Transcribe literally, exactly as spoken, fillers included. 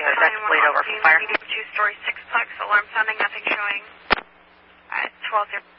there's that bleed over for fire. Two-story sixplex, alarm sounding, nothing showing. Alright, twelve zero.